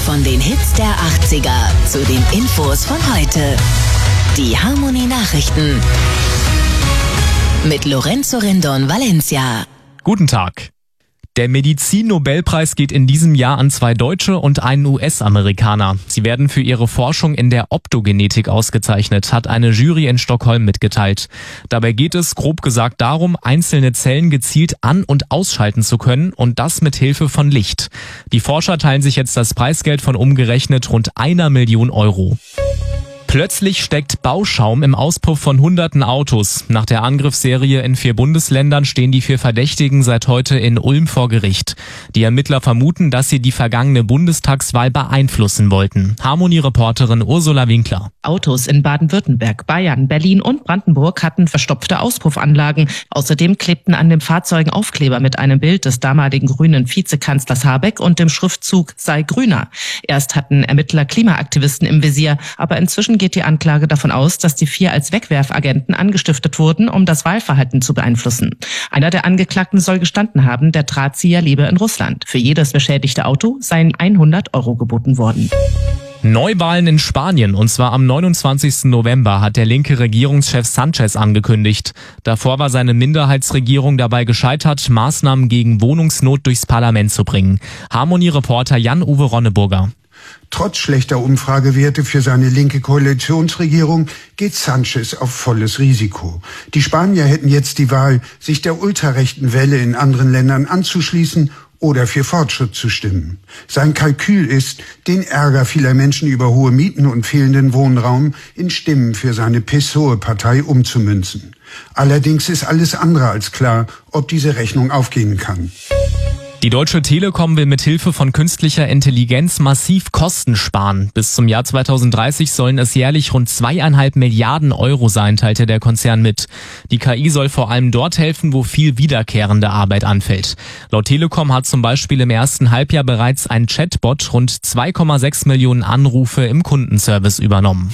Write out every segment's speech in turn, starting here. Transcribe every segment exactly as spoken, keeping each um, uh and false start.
Von den Hits der achtziger zu den Infos von heute. Die Harmony Nachrichten mit Lorenzo Rendon Valencia. Guten Tag. Der Medizin-Nobelpreis geht in diesem Jahr an zwei Deutsche und einen U S-Amerikaner. Sie werden für ihre Forschung in der Optogenetik ausgezeichnet, hat eine Jury in Stockholm mitgeteilt. Dabei geht es, grob gesagt, darum, einzelne Zellen gezielt an- und ausschalten zu können und das mit Hilfe von Licht. Die Forscher teilen sich jetzt das Preisgeld von umgerechnet rund einer Million Euro. Plötzlich steckt Bauschaum im Auspuff von hunderten Autos. Nach der Angriffsserie in vier Bundesländern stehen die vier Verdächtigen seit heute in Ulm vor Gericht. Die Ermittler vermuten, dass sie die vergangene Bundestagswahl beeinflussen wollten. Harmony-Reporterin Ursula Winkler. Autos in Baden-Württemberg, Bayern, Berlin und Brandenburg hatten verstopfte Auspuffanlagen. Außerdem klebten an den Fahrzeugen Aufkleber mit einem Bild des damaligen grünen Vizekanzlers Habeck und dem Schriftzug "Sei grüner". Erst hatten Ermittler Klimaaktivisten im Visier, aber inzwischen geht die Anklage davon aus, dass die vier als Wegwerfagenten angestiftet wurden, um das Wahlverhalten zu beeinflussen. Einer der Angeklagten soll gestanden haben, der Drahtzieher lebe in Russland. Für jedes beschädigte Auto seien hundert Euro geboten worden. Neuwahlen in Spanien, und zwar am neunundzwanzigsten November, hat der linke Regierungschef Sanchez angekündigt. Davor war seine Minderheitsregierung dabei gescheitert, Maßnahmen gegen Wohnungsnot durchs Parlament zu bringen. Harmony-Reporter Jan-Uwe Ronneburger. Trotz schlechter Umfragewerte für seine linke Koalitionsregierung geht Sanchez auf volles Risiko. Die Spanier hätten jetzt die Wahl, sich der ultrarechten Welle in anderen Ländern anzuschließen oder für Fortschritt zu stimmen. Sein Kalkül ist, den Ärger vieler Menschen über hohe Mieten und fehlenden Wohnraum in Stimmen für seine P S O E-Partei umzumünzen. Allerdings ist alles andere als klar, ob diese Rechnung aufgehen kann. Die Deutsche Telekom will mit Hilfe von künstlicher Intelligenz massiv Kosten sparen. Bis zum Jahr zweitausenddreißig sollen es jährlich rund zweieinhalb Milliarden Euro sein, teilte der Konzern mit. Die K I soll vor allem dort helfen, wo viel wiederkehrende Arbeit anfällt. Laut Telekom hat zum Beispiel im ersten Halbjahr bereits ein Chatbot rund zwei Komma sechs Millionen Anrufe im Kundenservice übernommen.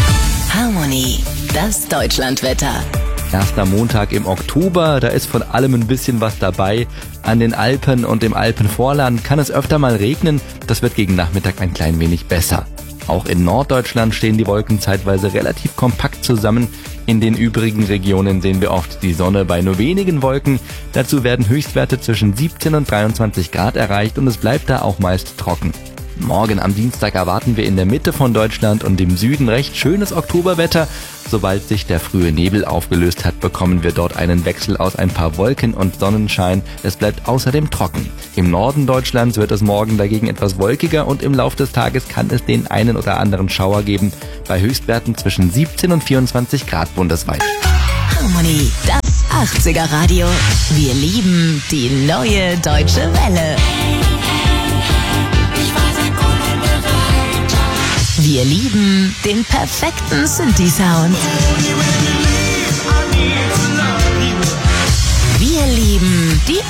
Harmony, das Deutschlandwetter. Erster Montag im Oktober, da ist von allem ein bisschen was dabei. An den Alpen und im Alpenvorland kann es öfter mal regnen, das wird gegen Nachmittag ein klein wenig besser. Auch in Norddeutschland stehen die Wolken zeitweise relativ kompakt zusammen. In den übrigen Regionen sehen wir oft die Sonne bei nur wenigen Wolken. Dazu werden Höchstwerte zwischen siebzehn und dreiundzwanzig Grad erreicht und es bleibt da auch meist trocken. Morgen am Dienstag erwarten wir in der Mitte von Deutschland und im Süden recht schönes Oktoberwetter. Sobald sich der frühe Nebel aufgelöst hat, bekommen wir dort einen Wechsel aus ein paar Wolken und Sonnenschein. Es bleibt außerdem trocken. Im Norden Deutschlands wird es morgen dagegen etwas wolkiger und im Lauf des Tages kann es den einen oder anderen Schauer geben, bei Höchstwerten zwischen siebzehn und vierundzwanzig Grad bundesweit. Harmony, das achtziger Radio. Wir lieben die neue deutsche Welle. Wir lieben den perfekten Synthi-Sound. Wir lieben die